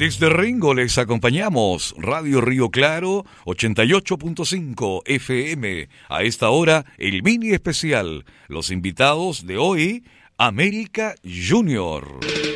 Desde Rengo les acompañamos Radio Río Claro 88.5 FM. A esta hora, el mini especial. Los invitados de hoy, América Junior.